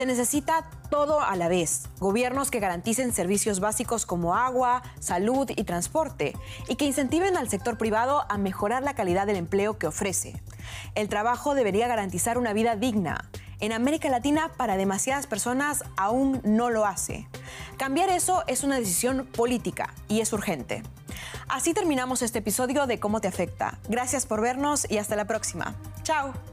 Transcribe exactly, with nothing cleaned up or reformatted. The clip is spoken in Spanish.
Se necesita todo a la vez. Gobiernos que garanticen servicios básicos como agua, salud y transporte y que incentiven al sector privado a mejorar la calidad del empleo que ofrece. El trabajo debería garantizar una vida digna. En América Latina, para demasiadas personas, aún no lo hace. Cambiar eso es una decisión política y es urgente. Así terminamos este episodio de Cómo te afecta. Gracias por vernos y hasta la próxima. ¡Chao!